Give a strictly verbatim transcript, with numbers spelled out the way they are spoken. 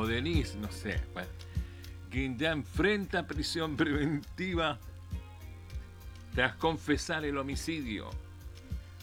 o Denise, no sé, bueno, quien ya enfrenta prisión preventiva tras confesar el homicidio.